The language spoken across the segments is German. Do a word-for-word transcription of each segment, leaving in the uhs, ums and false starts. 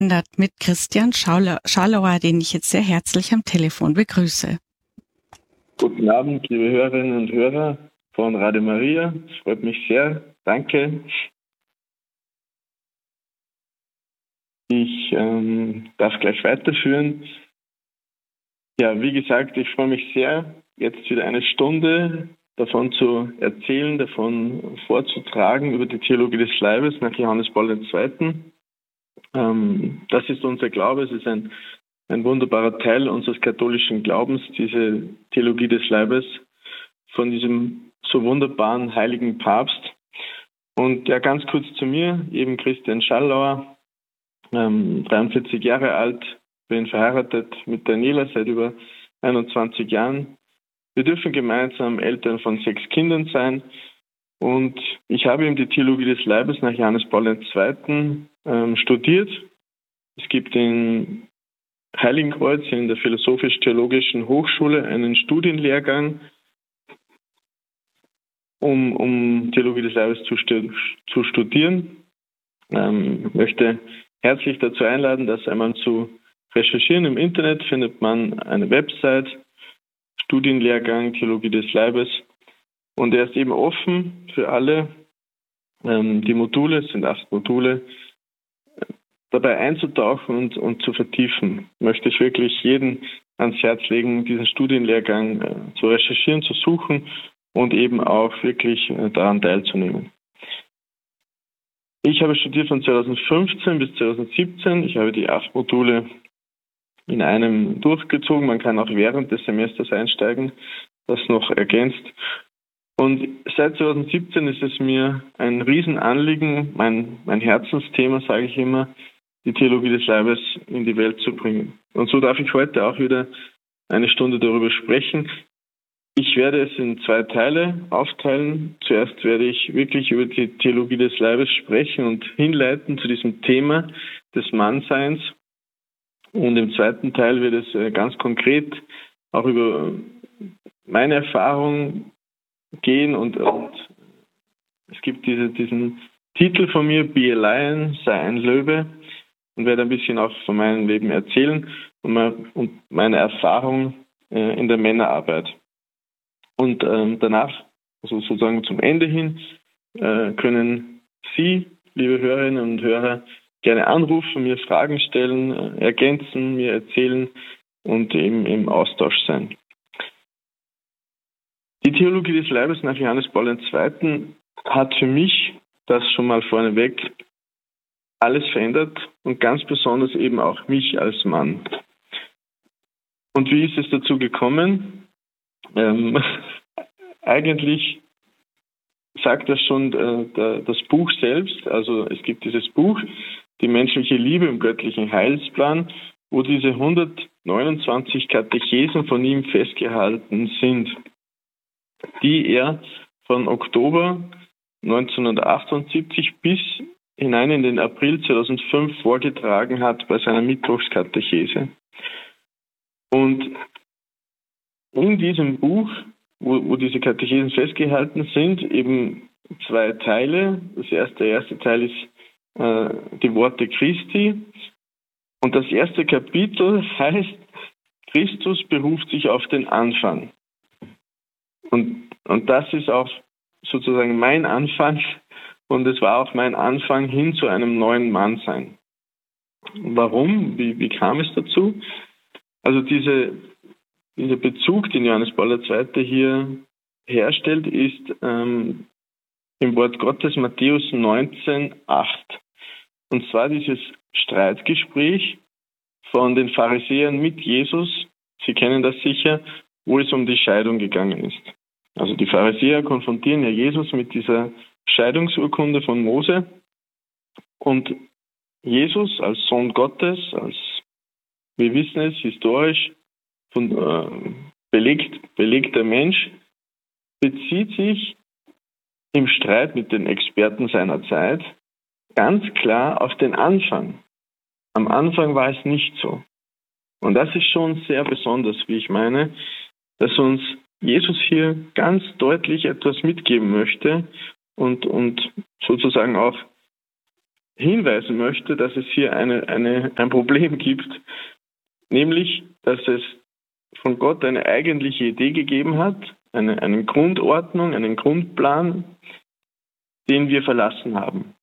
mit Christian Scharlauer, den ich jetzt sehr herzlich am Telefon begrüße. Guten Abend, liebe Hörerinnen und Hörer von Radio Maria. Es freut mich sehr. Danke. Ich ähm, darf gleich weiterführen. Ja, wie gesagt, ich freue mich sehr, jetzt wieder eine Stunde davon zu erzählen, davon vorzutragen über die Theologie des Leibes nach Johannes Paul der Zweite. Ähm, das ist unser Glaube, es ist ein, ein wunderbarer Teil unseres katholischen Glaubens, diese Theologie des Leibes von diesem so wunderbaren heiligen Papst. Und ja, ganz kurz zu mir, eben Christian Scharlauer, ähm, dreiundvierzig Jahre alt, bin verheiratet mit Daniela seit über einundzwanzig Jahren. Wir dürfen gemeinsam Eltern von sechs Kindern sein. Und ich habe eben die Theologie des Leibes nach Johannes Paul der Zweite ähm, studiert. Es gibt in Heiligenkreuz in der Philosophisch-Theologischen Hochschule einen Studienlehrgang, um, um Theologie des Leibes zu, zu studieren. Ähm, ich möchte herzlich dazu einladen, das einmal zu recherchieren. Im Internet findet man eine Website, Studienlehrgang Theologie des Leibes. Und er ist eben offen für alle. Ähm, die Module, es sind acht Module, dabei einzutauchen und, und zu vertiefen. Möchte ich wirklich jeden ans Herz legen, diesen Studienlehrgang äh, zu recherchieren, zu suchen und eben auch wirklich äh, daran teilzunehmen. Ich habe studiert von zweitausendfünfzehn bis zweitausendsiebzehn. Ich habe die acht Module in einem durchgezogen. Man kann auch während des Semesters einsteigen, das noch ergänzt. Und seit zweitausendsiebzehn ist es mir ein Riesenanliegen, mein, mein Herzensthema, sage ich immer, die Theologie des Leibes in die Welt zu bringen. Und so darf ich heute auch wieder eine Stunde darüber sprechen. Ich werde es in zwei Teile aufteilen. Zuerst werde ich wirklich über die Theologie des Leibes sprechen und hinleiten zu diesem Thema des Mannseins. Und im zweiten Teil wird es ganz konkret auch über meine Erfahrung gehen und, und es gibt diese, diesen Titel von mir, Be a Lion, sei ein Löwe, und werde ein bisschen auch von meinem Leben erzählen und, mal, und meine Erfahrung äh, in der Männerarbeit. Und ähm, danach, also sozusagen zum Ende hin, äh, können Sie, liebe Hörerinnen und Hörer, gerne anrufen, mir Fragen stellen, äh, ergänzen, mir erzählen und eben im Austausch sein. Die Theologie des Leibes nach Johannes Paul der Zweite hat für mich, das schon mal vorneweg, alles verändert und ganz besonders eben auch mich als Mann. Und wie ist es dazu gekommen? Ähm, eigentlich sagt das schon äh, der, das Buch selbst, also es gibt dieses Buch, Die menschliche Liebe im göttlichen Heilsplan, wo diese hundertneunundzwanzig Katechesen von ihm festgehalten sind, die er von Oktober neunzehnhundertachtundsiebzig bis hinein in den April zweitausendfünf vorgetragen hat bei seiner Mittwochskatechese. Und in diesem Buch, wo, wo diese Katechesen festgehalten sind, eben zwei Teile. Das erste, der erste Teil ist äh, die Worte Christi. Und das erste Kapitel heißt, Christus beruft sich auf den Anfang. Und, und das ist auch sozusagen mein Anfang und es war auch mein Anfang hin zu einem neuen Mannsein. Warum? Wie, wie kam es dazu? Also diese, dieser Bezug, den Johannes Paul der Zweite hier herstellt, ist ähm, im Wort Gottes Matthäus neunzehn acht. Und zwar dieses Streitgespräch von den Pharisäern mit Jesus, Sie kennen das sicher, wo es um die Scheidung gegangen ist. Also die Pharisäer konfrontieren ja Jesus mit dieser Scheidungsurkunde von Mose und Jesus als Sohn Gottes, als, wir wissen es, historisch von, äh, belegt, belegter Mensch, bezieht sich im Streit mit den Experten seiner Zeit ganz klar auf den Anfang. Am Anfang war es nicht so. Und das ist schon sehr besonders, wie ich meine, dass uns Jesus hier ganz deutlich etwas mitgeben möchte und, und sozusagen auch hinweisen möchte, dass es hier eine, eine, ein Problem gibt, nämlich, dass es von Gott eine eigentliche Idee gegeben hat, eine, eine Grundordnung, einen Grundplan, den wir verlassen haben.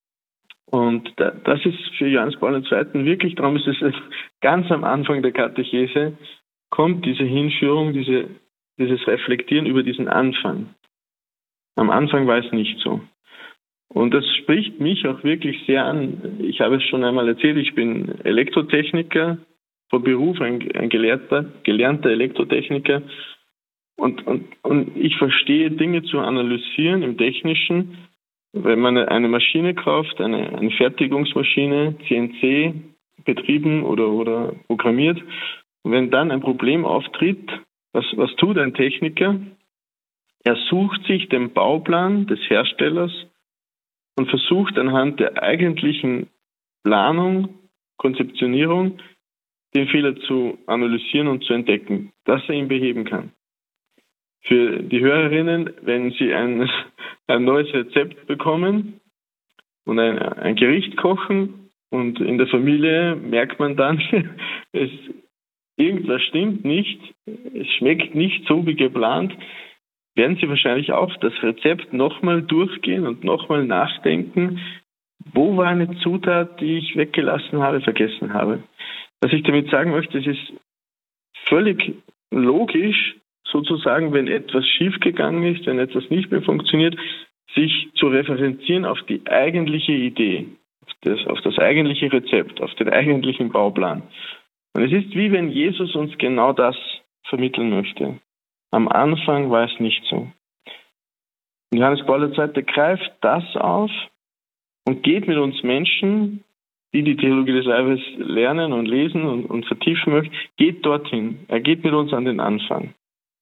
Und da, das ist für Johannes Paul der Zweite wirklich, darum ist es ganz am Anfang der Katechese, kommt diese Hinführung, diese, dieses Reflektieren über diesen Anfang. Am Anfang war es nicht so. Und das spricht mich auch wirklich sehr an. Ich habe es schon einmal erzählt, ich bin Elektrotechniker, von Beruf ein, ein gelehrter, gelernter Elektrotechniker. Und, und, und ich verstehe Dinge zu analysieren im Technischen. Wenn man eine Maschine kauft, eine, eine Fertigungsmaschine, C N C betrieben oder, oder programmiert, und wenn dann ein Problem auftritt, was, was tut ein Techniker? Er sucht sich den Bauplan des Herstellers und versucht anhand der eigentlichen Planung, Konzeptionierung, den Fehler zu analysieren und zu entdecken, dass er ihn beheben kann. Für die Hörerinnen, wenn Sie ein, ein neues Rezept bekommen und ein, ein Gericht kochen und in der Familie merkt man dann, es, irgendwas stimmt nicht, es schmeckt nicht so wie geplant, werden Sie wahrscheinlich auch das Rezept nochmal durchgehen und nochmal nachdenken, wo war eine Zutat, die ich weggelassen habe, vergessen habe. Was ich damit sagen möchte, es ist völlig logisch, sozusagen, wenn etwas schiefgegangen ist, wenn etwas nicht mehr funktioniert, sich zu referenzieren auf die eigentliche Idee, auf das, auf das eigentliche Rezept, auf den eigentlichen Bauplan. Und es ist wie wenn Jesus uns genau das vermitteln möchte. Am Anfang war es nicht so. Und Johannes Paul der Zweite greift das auf und geht mit uns Menschen, die die Theologie des Leibes lernen und lesen und, und vertiefen möchten, geht dorthin. Er geht mit uns an den Anfang.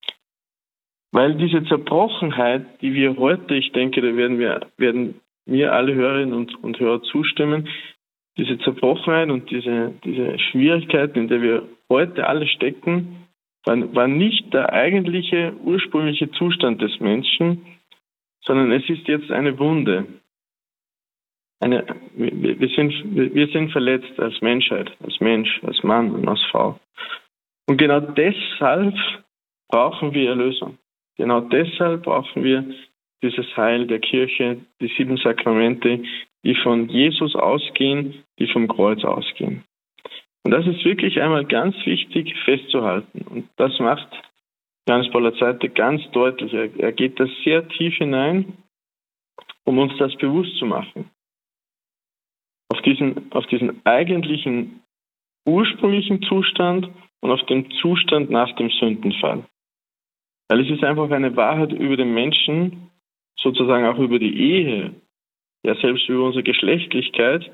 Weil diese Zerbrochenheit, die wir heute, ich denke, da werden wir, werden mir alle Hörerinnen und, und Hörer zustimmen, diese Zerbrochenheit und diese, diese Schwierigkeiten, in der wir heute alle stecken, war, war nicht der eigentliche, ursprüngliche Zustand des Menschen, sondern es ist jetzt eine Wunde. Eine, wir, wir, sind, wir sind verletzt als Menschheit, als Mensch, als Mann und als Frau. Und genau deshalb brauchen wir Erlösung. Genau deshalb brauchen wir dieses Heil der Kirche, die sieben Sakramente, die von Jesus ausgehen, die vom Kreuz ausgehen. Und das ist wirklich einmal ganz wichtig festzuhalten. Und das macht Johannes Paul der Zweite ganz deutlich. Er, er geht da sehr tief hinein, um uns das bewusst zu machen. Auf diesen, auf diesen eigentlichen ursprünglichen Zustand und auf den Zustand nach dem Sündenfall. Weil es ist einfach eine Wahrheit über den Menschen, sozusagen auch über die Ehe, ja selbst über unsere Geschlechtlichkeit,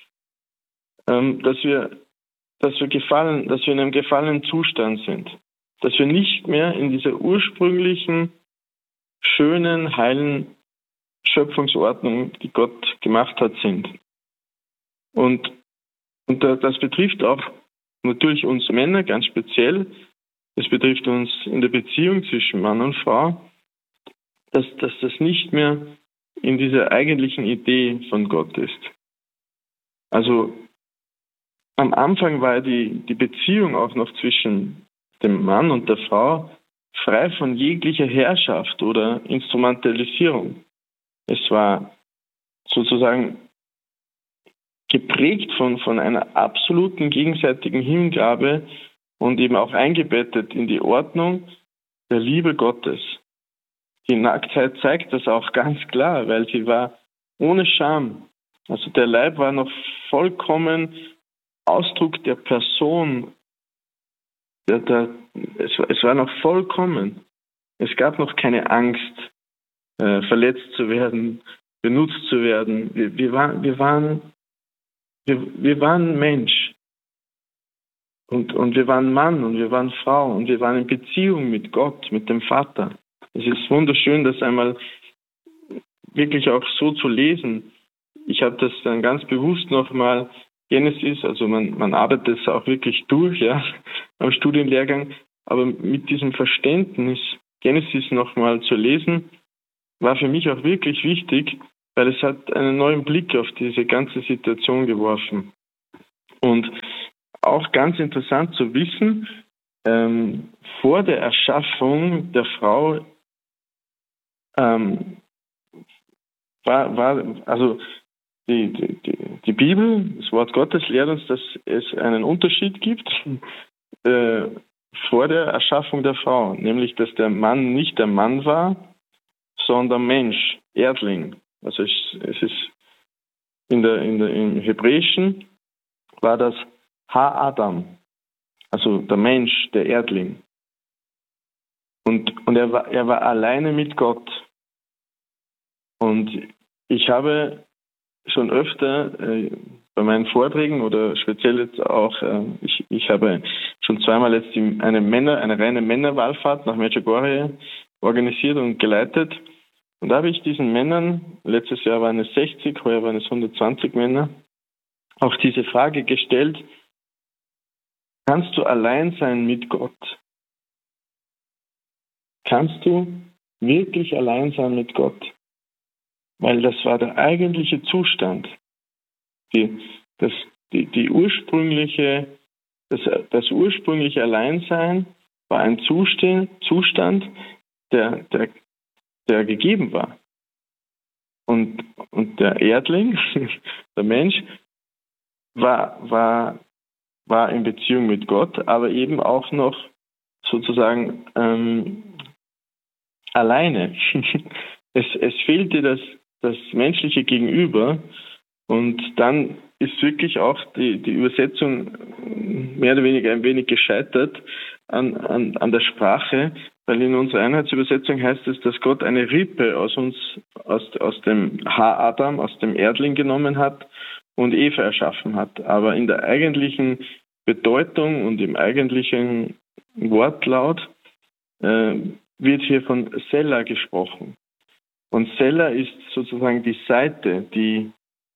ähm, dass wir, dass wir gefallen, dass wir in einem gefallenen Zustand sind, dass wir nicht mehr in dieser ursprünglichen, schönen, heilen Schöpfungsordnung, die Gott gemacht hat, sind. Und, und das betrifft auch natürlich uns Männer ganz speziell. Es betrifft uns in der Beziehung zwischen Mann und Frau, dass, dass das nicht mehr in dieser eigentlichen Idee von Gott ist. Also am Anfang war die, die Beziehung auch noch zwischen dem Mann und der Frau frei von jeglicher Herrschaft oder Instrumentalisierung. Es war sozusagen geprägt von, von einer absoluten gegenseitigen Hingabe und eben auch eingebettet in die Ordnung der Liebe Gottes. Die Nacktheit zeigt das auch ganz klar, weil sie war ohne Scham. Also der Leib war noch vollkommen Ausdruck der Person. Der, der, es, es war noch vollkommen. Es gab noch keine Angst, äh, verletzt zu werden, benutzt zu werden. Wir, wir, war, wir, waren, wir, wir waren Mensch. Und, und wir waren Mann und wir waren Frau und wir waren in Beziehung mit Gott, mit dem Vater. Es ist wunderschön, das einmal wirklich auch so zu lesen. Ich habe das dann ganz bewusst nochmal Genesis, also man, man arbeitet es auch wirklich durch, ja, am Studienlehrgang, aber mit diesem Verständnis, Genesis nochmal zu lesen, war für mich auch wirklich wichtig, weil es hat einen neuen Blick auf diese ganze Situation geworfen. Und auch ganz interessant zu wissen, ähm, vor der Erschaffung der Frau ähm, war, war, also die, die, die Bibel, das Wort Gottes lehrt uns, dass es einen Unterschied gibt äh, vor der Erschaffung der Frau, nämlich dass der Mann nicht der Mann war, sondern Mensch, Erdling. Also es, es ist in der, in der, im Hebräischen war das Ha-Adam, also der Mensch, der Erdling. Und, und er war, er war alleine mit Gott. Und ich habe schon öfter äh, bei meinen Vorträgen oder speziell jetzt auch, äh, ich, ich habe schon zweimal jetzt die, eine Männer, eine reine Männerwallfahrt nach Medjugorje organisiert und geleitet. Und da habe ich diesen Männern, letztes Jahr waren es sechzig, heuer waren es hundertzwanzig Männer, auch diese Frage gestellt: Kannst du allein sein mit Gott? Kannst du wirklich allein sein mit Gott? Weil das war der eigentliche Zustand. Die, das, die, die ursprüngliche, das, das ursprüngliche Alleinsein war ein Zustand, Zustand der, der, der gegeben war. Und, und der Erdling, der Mensch, war, war, war in Beziehung mit Gott, aber eben auch noch sozusagen ähm, alleine. es, es fehlte das, das menschliche Gegenüber, und dann ist wirklich auch die, die Übersetzung mehr oder weniger ein wenig gescheitert an, an, an der Sprache, weil in unserer Einheitsübersetzung heißt es, dass Gott eine Rippe aus uns, aus, aus dem Ha-Adam, aus dem Erdling genommen hat und Eva erschaffen hat. Aber in der eigentlichen Bedeutung und im eigentlichen Wortlaut äh, wird hier von Sella gesprochen. Und Sella ist sozusagen die Seite, die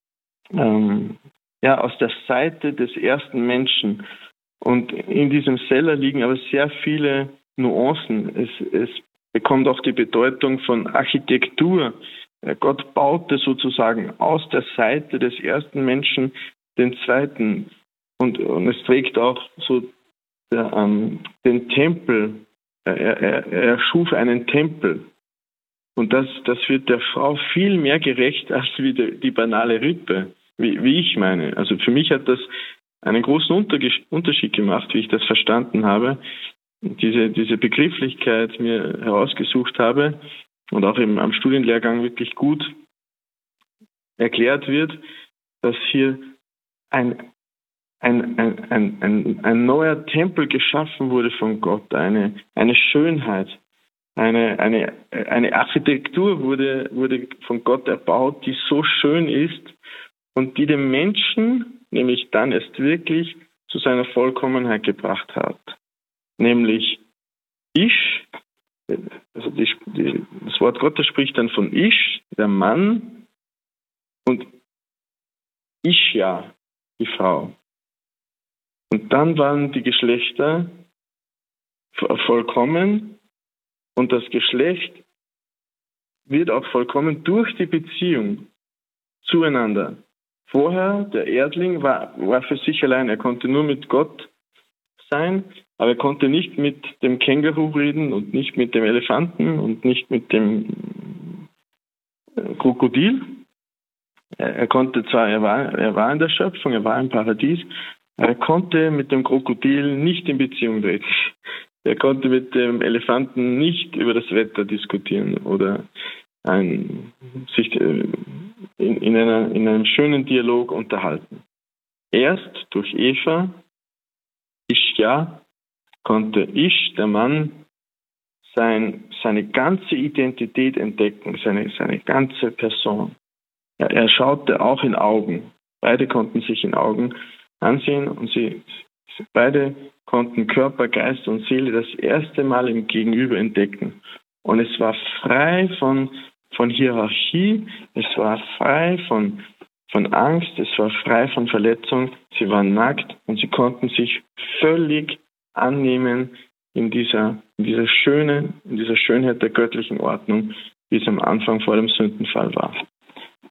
ähm, ja aus der Seite des ersten Menschen. Und in diesem Sella liegen aber sehr viele Nuancen. Es, es bekommt auch die Bedeutung von Architektur. Gott baute sozusagen aus der Seite des ersten Menschen den zweiten. Und, und es trägt auch so der, ähm, den Tempel. Er, er, er schuf einen Tempel. Und das, das wird der Frau viel mehr gerecht als wie die, die banale Rippe, wie, wie ich meine. Also für mich hat das einen großen Unterschied gemacht, wie ich das verstanden habe. Diese, diese Begrifflichkeit mir herausgesucht habe und auch eben am Studienlehrgang wirklich gut erklärt wird, dass hier ein, ein, ein, ein, ein, ein neuer Tempel geschaffen wurde von Gott, eine, eine Schönheit, eine, eine, eine Architektur wurde, wurde von Gott erbaut, die so schön ist und die den Menschen nämlich dann erst wirklich zu seiner Vollkommenheit gebracht hat. Nämlich Ich, also die, die, das Wort Gottes spricht dann von Ich, der Mann, und Isha, die Frau. Und dann waren die Geschlechter vollkommen, und das Geschlecht wird auch vollkommen durch die Beziehung zueinander. Vorher, der Erdling war, war für sich allein, er konnte nur mit Gott sein, aber er konnte nicht mit dem Känguru reden und nicht mit dem Elefanten und nicht mit dem Krokodil. Er, er konnte zwar, er war, er war in der Schöpfung, er war im Paradies, aber er konnte mit dem Krokodil nicht in Beziehung treten. Er konnte mit dem Elefanten nicht über das Wetter diskutieren oder ein, sich in, in, einer, in einem schönen Dialog unterhalten. Erst durch Eva, Isha, konnte Ich, der Mann, sein, seine ganze Identität entdecken, seine, seine ganze Person. Er, er schaute auch in Augen. Beide konnten sich in Augen ansehen und sie, sie beide konnten Körper, Geist und Seele das erste Mal im Gegenüber entdecken. Und es war frei von, von Hierarchie, es war frei von, von Angst, es war frei von Verletzung. Sie waren nackt und sie konnten sich völlig annehmen in dieser, in dieser schönen, in dieser Schönheit der göttlichen Ordnung, wie es am Anfang vor dem Sündenfall war.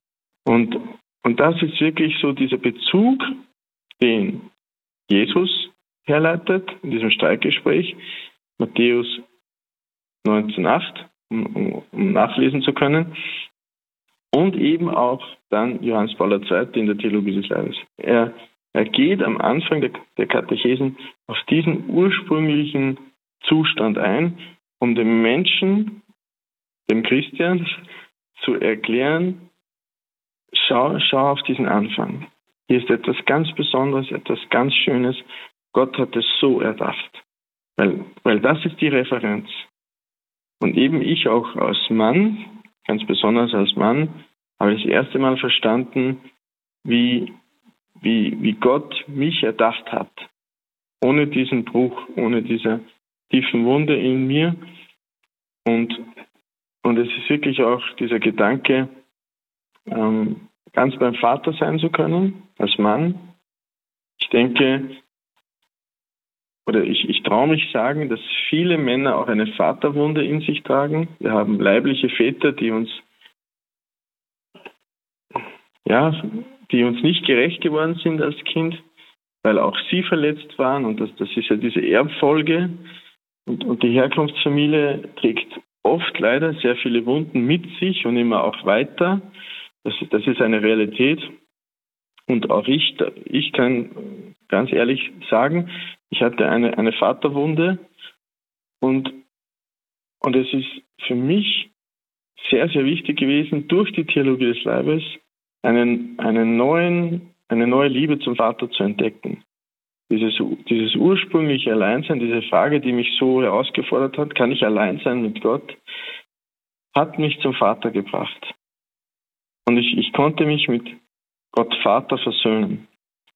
Und, und das ist wirklich so dieser Bezug, den Jesus herleitet in diesem Streitgespräch, Matthäus neunzehn acht, um, um, um nachlesen zu können, und eben auch dann Johannes Paul der Zweite in der Theologie des Leibes. Er, er geht am Anfang der, der Katechesen auf diesen ursprünglichen Zustand ein, um dem Menschen, dem Christian, zu erklären, schau, schau auf diesen Anfang. Hier ist etwas ganz Besonderes, etwas ganz Schönes. Gott hat es so erdacht. Weil, weil das ist die Referenz. Und eben ich auch als Mann, ganz besonders als Mann, habe ich das erste Mal verstanden, wie, wie, wie Gott mich erdacht hat. Ohne diesen Bruch, ohne diese tiefen Wunde in mir. Und, und es ist wirklich auch dieser Gedanke, ähm, ganz beim Vater sein zu können, als Mann. Ich denke, oder ich, ich traue mich sagen, dass viele Männer auch eine Vaterwunde in sich tragen. Wir haben leibliche Väter, die uns, ja, die uns nicht gerecht geworden sind als Kind, weil auch sie verletzt waren. Und das, das ist ja diese Erbfolge. Und, und die Herkunftsfamilie trägt oft leider sehr viele Wunden mit sich und immer auch weiter. Das, das ist eine Realität. Und auch ich, ich kann ganz ehrlich sagen, ich hatte eine, eine Vaterwunde und, und es ist für mich sehr, sehr wichtig gewesen, durch die Theologie des Leibes einen, einen neuen, eine neue Liebe zum Vater zu entdecken. Dieses, dieses ursprüngliche Alleinsein, diese Frage, die mich so herausgefordert hat, kann ich allein sein mit Gott, hat mich zum Vater gebracht. Und ich, ich konnte mich mit Gott Vater versöhnen.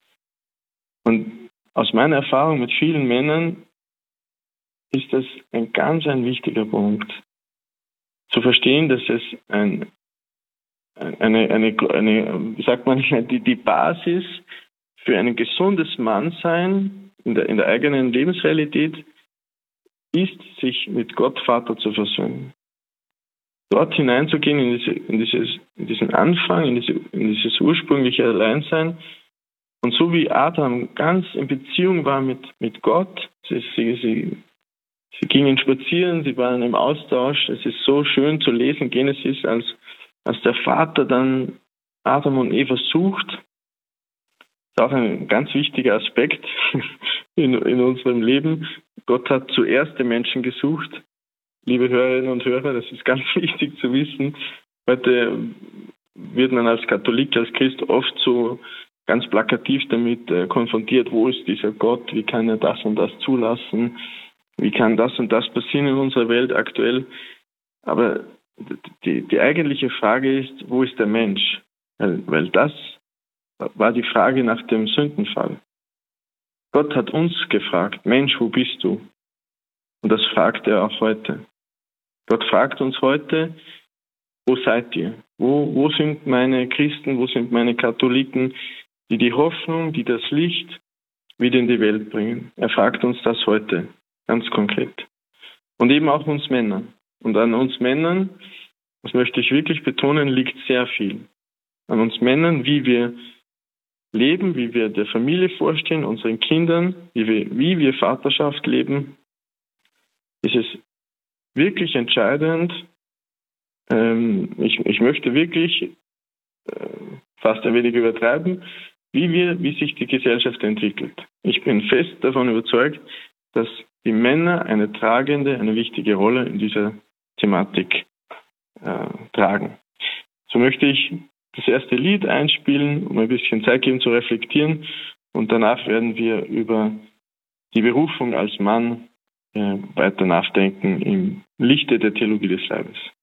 Und aus meiner Erfahrung mit vielen Männern ist das ein ganz ein wichtiger Punkt. Zu verstehen, dass es ein, eine, eine, eine, wie sagt man, die, die Basis für ein gesundes Mannsein in der, in der eigenen Lebensrealität ist, sich mit Gott Vater zu versöhnen. Dort hineinzugehen in, diese, in, dieses, in diesen Anfang, in, diese, in dieses ursprüngliche Alleinsein. Und so wie Adam ganz in Beziehung war mit, mit Gott, sie, sie, sie, sie gingen spazieren, sie waren im Austausch. Es ist so schön zu lesen, Genesis, als, als der Vater dann Adam und Eva sucht. Das ist auch ein ganz wichtiger Aspekt in, in unserem Leben. Gott hat zuerst den Menschen gesucht. Liebe Hörerinnen und Hörer, das ist ganz wichtig zu wissen. Heute wird man als Katholik, als Christ oft so ganz plakativ damit äh, konfrontiert, wo ist dieser Gott, wie kann er das und das zulassen, wie kann das und das passieren in unserer Welt aktuell. Aber die, die eigentliche Frage ist, wo ist der Mensch? Weil, weil das war die Frage nach dem Sündenfall. Gott hat uns gefragt, Mensch, wo bist du? Und das fragt er auch heute. Gott fragt uns heute, wo seid ihr? Wo, wo sind meine Christen, wo sind meine Katholiken, die die Hoffnung, die das Licht wieder in die Welt bringen? Er fragt uns das heute, ganz konkret. Und eben auch uns Männern. Und an uns Männern, das möchte ich wirklich betonen, liegt sehr viel. An uns Männern, wie wir leben, wie wir der Familie vorstehen, unseren Kindern, wie wir, wie wir Vaterschaft leben, ist es wirklich entscheidend. Ähm, ich, ich möchte wirklich äh, fast ein wenig übertreiben, wie wir, wie sich die Gesellschaft entwickelt. Ich bin fest davon überzeugt, dass die Männer eine tragende, eine wichtige Rolle in dieser Thematik äh, tragen. So möchte ich das erste Lied einspielen, um ein bisschen Zeit geben zu reflektieren, und danach werden wir über die Berufung als Mann äh, weiter nachdenken im Lichte der Theologie des Leibes.